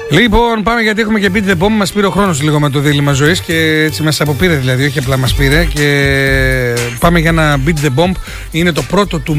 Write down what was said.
Λοιπόν, πάμε γιατί έχουμε και beat the bomb. Μας πήρε ο χρόνος λίγο με το δίλημμα ζωής και έτσι μας αποπήρε, δηλαδή, όχι απλά μας πήρε. Και πάμε για ένα beat the bomb. Είναι το πρώτο του